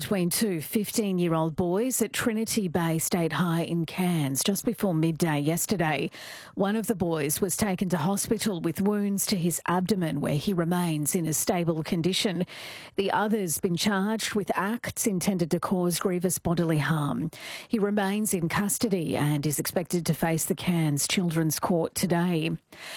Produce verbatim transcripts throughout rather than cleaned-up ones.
between two fifteen-year-old boys at Trinity Bay State High in Cairns just before midday yesterday. One of the boys was taken to hospital with wounds to his abdomen, where he remains in a stable condition. The other's been charged with acts intended to cause grievous bodily harm. He remains in custody and is expected to face the Cairns Children's Court today.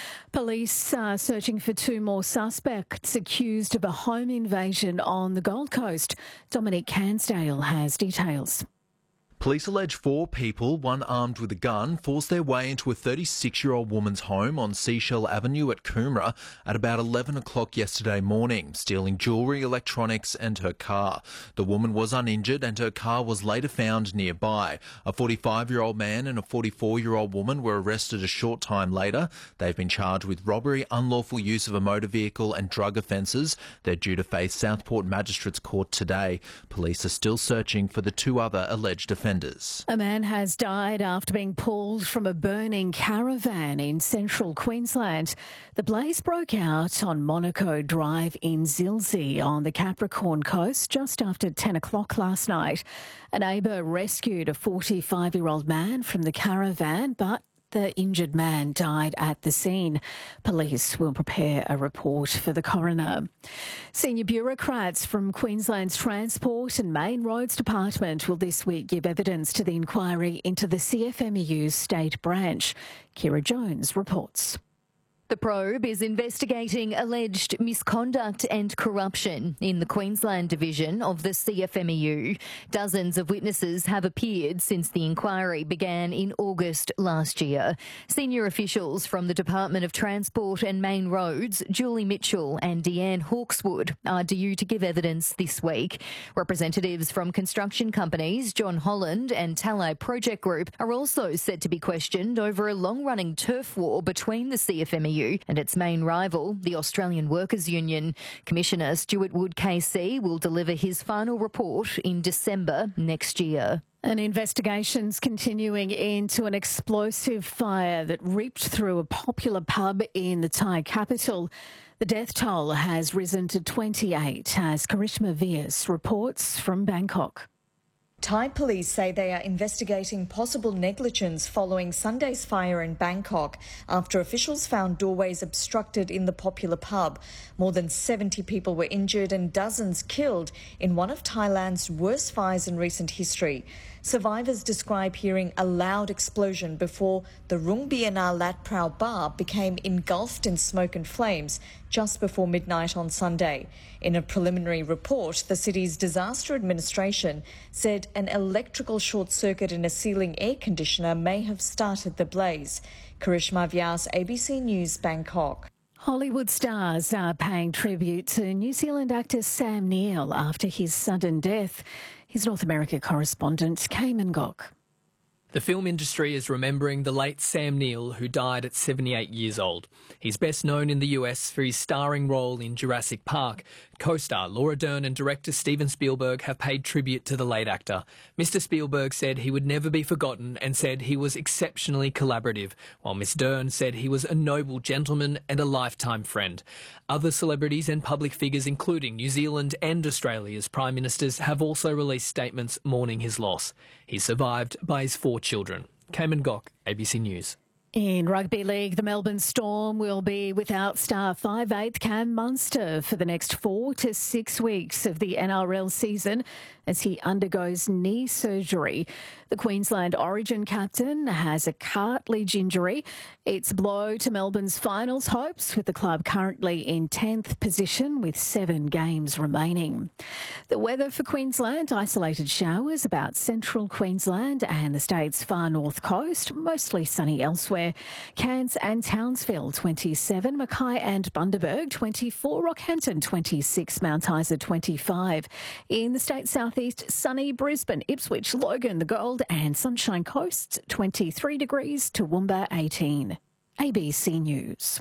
Police are searching for two more suspects accused of a home invasion on the Gold Coast. Dominic Cansdale has details. Police allege four people, one armed with a gun, forced their way into a thirty-six-year-old woman's home on Seashell Avenue at Coomera at about eleven o'clock yesterday morning, stealing jewellery, electronics and her car. The woman was uninjured and her car was later found nearby. A forty-five-year-old man and a forty-four-year-old woman were arrested a short time later. They've been charged with robbery, unlawful use of a motor vehicle and drug offences. They're due to face Southport Magistrates Court today. Police are still searching for the two other alleged offenders. A man has died after being pulled from a burning caravan in central Queensland. The blaze broke out on Monaco Drive in Zilsey on the Capricorn Coast just after ten o'clock last night. A neighbour rescued a forty-five-year-old man from the caravan, but the injured man died at the scene. Police will prepare a report for the coroner. Senior bureaucrats from Queensland's Transport and Main Roads Department will this week give evidence to the inquiry into the C F M E U's state branch. Kira Jones reports. The probe is investigating alleged misconduct and corruption in the Queensland division of the C F M E U. Dozens of witnesses have appeared since the inquiry began in August last year. Senior officials from the Department of Transport and Main Roads, Julie Mitchell and Deanne Hawkswood, are due to give evidence this week. Representatives from construction companies, John Holland and Talai Project Group, are also set to be questioned over a long-running turf war between the C F M E U and its main rival, the Australian Workers' Union. Commissioner Stuart Wood K C will deliver his final report in December next year. An investigation's continuing into an explosive fire that ripped through a popular pub in the Thai capital. The death toll has risen to twenty-eight, as Karishma Vyas reports from Bangkok. Thai police say they are investigating possible negligence following Sunday's fire in Bangkok after officials found doorways obstructed in the popular pub. More than seventy people were injured and dozens killed in one of Thailand's worst fires in recent history. Survivors describe hearing a loud explosion before the Rung Biana Lat Prao bar became engulfed in smoke and flames just before midnight on Sunday. In a preliminary report, the city's disaster administration said an electrical short circuit in a ceiling air conditioner may have started the blaze. Karishma Vyas, A B C News, Bangkok. Hollywood stars are paying tribute to New Zealand actor Sam Neill after his sudden death. His North America correspondent, Cayman Gok. The film industry is remembering the late Sam Neill, who died at seventy-eight years old. He's best known in the U S for his starring role in Jurassic Park. Co-star Laura Dern and director Steven Spielberg have paid tribute to the late actor. Mister Spielberg said he would never be forgotten and said he was exceptionally collaborative, while Miss Dern said he was a noble gentleman and a lifetime friend. Other celebrities and public figures, including New Zealand and Australia's Prime Ministers, have also released statements mourning his loss. He's survived by his four children. Cayman Gok, A B C News. In rugby league, the Melbourne Storm will be without star five eighth Cam Munster for the next four to six weeks of the N R L season as he undergoes knee surgery. The Queensland Origin captain has a cartilage injury. It's a blow to Melbourne's finals hopes, with the club currently in tenth position with seven games remaining. The weather for Queensland: isolated showers about central Queensland and the state's far north coast, mostly sunny elsewhere. Cairns and Townsville twenty-seven, Mackay and Bundaberg twenty-four, Rockhampton twenty-six, Mount Isa twenty-five. In the state's southeast, sunny Brisbane, Ipswich, Logan, the Gold and Sunshine Coast twenty-three degrees, Toowoomba eighteen. A B C News.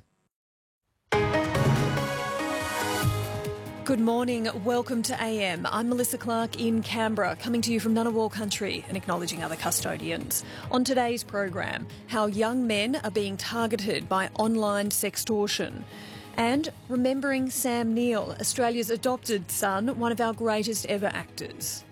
Good morning, welcome to A M. I'm Melissa Clark in Canberra, coming to you from Ngunnawal country and acknowledging other custodians. On today's program, how young men are being targeted by online sextortion. And remembering Sam Neill, Australia's adopted son, one of our greatest ever actors.